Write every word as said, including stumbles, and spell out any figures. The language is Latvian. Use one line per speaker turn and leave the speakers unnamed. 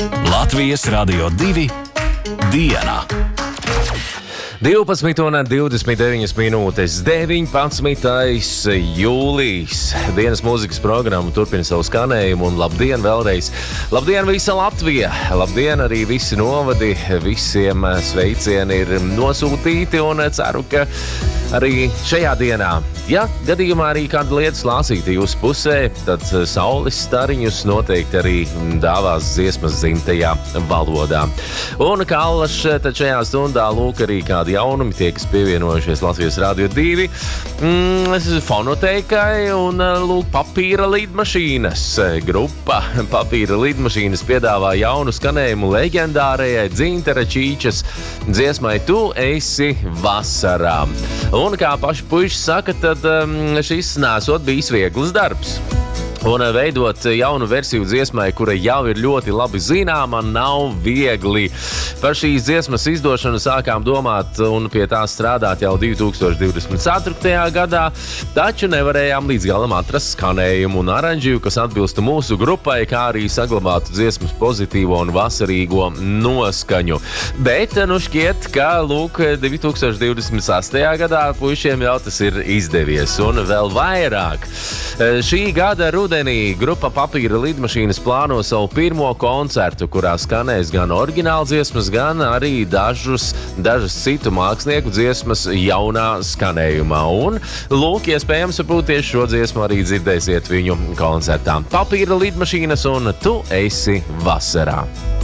Latvijas Radio divi diena.
divpadsmit un divdesmit deviņas minūtes, deviņpadsmitais jūlijs. Dienas mūzikas programma turpina savu skanējumu un labdien vēlreiz. Labdien visa Latvija! Labdien arī visi novadi, visiem sveicieni ir nosūtīti un ceru, ka arī šajā dienā, ja gadījumā arī kāda lietas lāsīta jūsu pusē, tad saules stariņus noteikti arī dāvās dziesmas dzimtajā valodā. Un kā allaž, tad šajā stundā lūk arī kādi jaunumi, tie, kas pievienojušies Latvijas Radio divi, mm, fonoteikai un lūk papīra lidmašīnas grupa. Papīra lidmašīnas piedāvā jaunu skanējumu leģendārajai Dzintara Čīčas dziesmai Tu esi vasarā. Un kā paši puiši saka, tad um, šis nesot bijis viegls darbs. Un veidot jaunu versiju dziesmai, kura jau ir ļoti labi zināma, nav viegli. Par šīs dziesmas izdošanu sākām domāt un pie tā strādāt jau divi tūkstoši divdesmit ceturtajā gadā, taču nevarējām līdz galam atrast skanējumu un aranžiju, kas atbilstu mūsu grupai, kā arī saglabātu dziesmas pozitīvo un vasarīgo noskaņu. Bet, nu šķiet, ka, lūk, divi tūkstoši divdesmit sastajā gadā puišiem jau tas ir izdevies. Un vēl vairāk. Šī gada rudenī grupa Papīra lidmašīnas plāno savu pirmo koncertu, kurā skanēs gan oriģināla dziesmas, gan arī dažus, dažas citu mākslinieku dziesmas jaunā skanējumā. Un, lūk, iespējams, varbūt tieši šo dziesmu arī dzirdēsiet viņu koncertā. Papīra lidmašīnas un Tu esi vasarā.